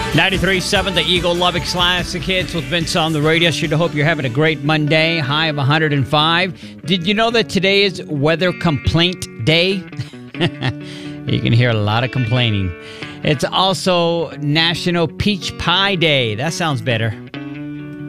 93.7, the Eagle Lubbock Classic Hits with Vince on the radio. Sure to hope you're having a great Monday. High of 105. Did you know that today is Weather Complaint Day? You can hear a lot of complaining. It's also National Peach Pie Day. That sounds better.